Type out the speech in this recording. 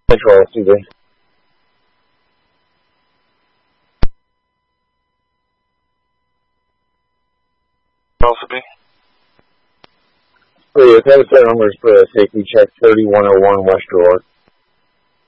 Control, CJ. Possibly. So, yeah, that is the numbers for safety check 3101 West Shore.